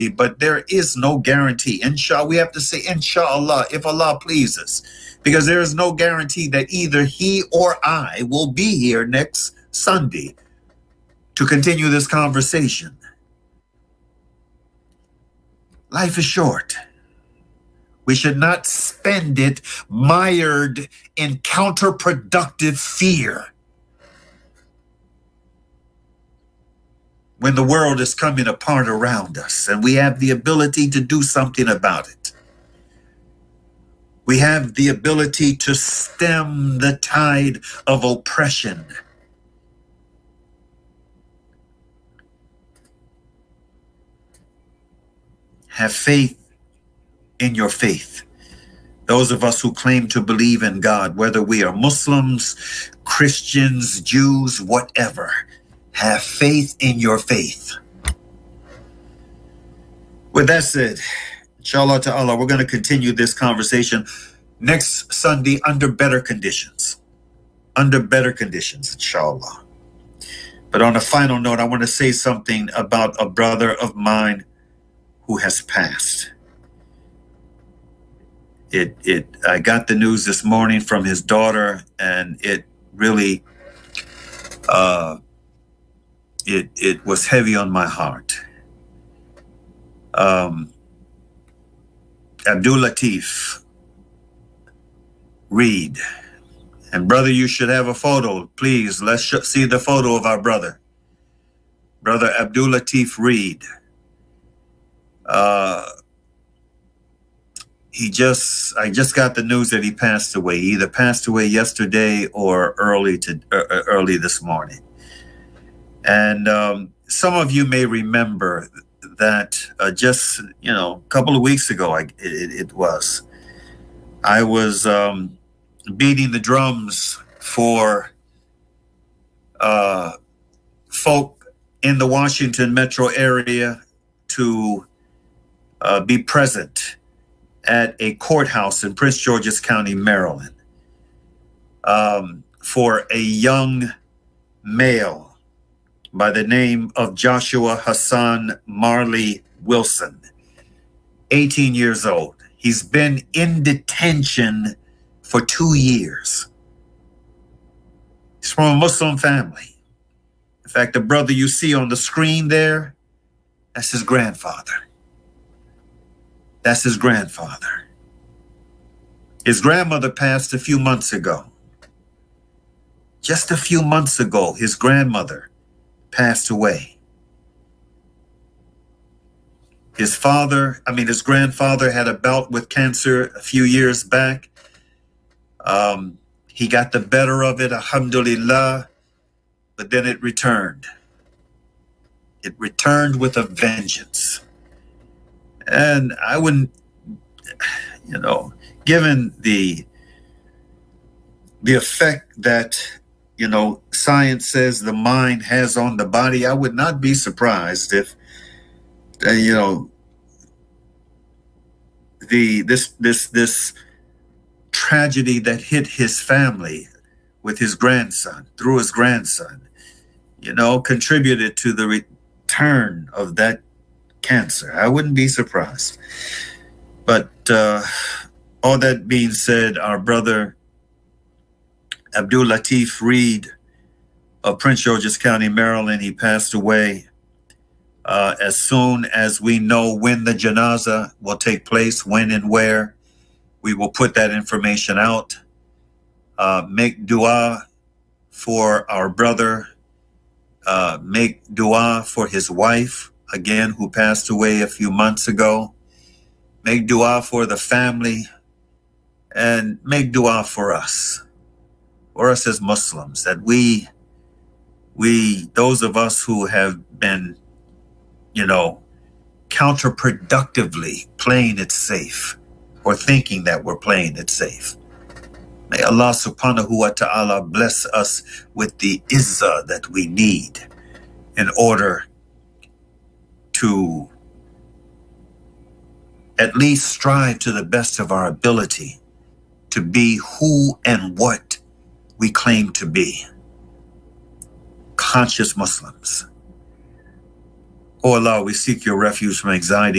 but there is no guarantee. Inshallah, we have to say inshallah, if Allah pleases, because there is no guarantee that either he or I will be here next Sunday to continue this conversation. Life is short. We should not spend it mired in counterproductive fear when the world is coming apart around us and we have the ability to do something about it. We have the ability to stem the tide of oppression. Have faith in your faith. Those of us who claim to believe in God, whether we are Muslims, Christians, Jews, whatever, have faith in your faith. With that said, inshallah ta'ala, we're going to continue this conversation next Sunday under better conditions. Under better conditions, inshallah. But on a final note, I want to say something about a brother of mine who has passed. I got the news this morning from his daughter, and it really it was heavy on my heart. Abdul Latif Reed. And brother, you should have a photo. Please, let's see the photo of our brother. Brother Abdul Latif Reed. I just got the news that he passed away. He either passed away yesterday or early this morning. And some of you may remember that just a couple of weeks ago, I was beating the drums for folk in the Washington metro area to be present at a courthouse in Prince George's County, Maryland, for a young male by the name of Joshua Hassan Marley Wilson, 18 years old. He's been in detention for 2 years. He's from a Muslim family. In fact, the brother you see on the screen there, that's his grandfather. That's his grandfather. His grandmother passed a few months ago. Just a few months ago, his grandmother passed away. His grandfather had a bout with cancer a few years back. He got the better of it, alhamdulillah, but then it returned. It returned with a vengeance. And I wouldn't, given the effect that, science says the mind has on the body, I would not be surprised if, this tragedy that hit his family with his grandson, through his grandson, contributed to the return of that cancer. I wouldn't be surprised. But all that being said, our brother Abdul Latif Reed of Prince George's County, Maryland, he passed away. As soon as we know when the janaza will take place, when and where, we will put that information out. Make dua for our brother. Make dua for his wife, again, who passed away a few months ago. Make dua for the family, and make dua for us as Muslims, that we, those of us who have been, counterproductively playing it safe or thinking that we're playing it safe. May Allah subhanahu wa ta'ala bless us with the izzah that we need in order to at least strive to the best of our ability to be who and what we claim to be. Conscious Muslims Oh Allah, we seek your refuge from anxiety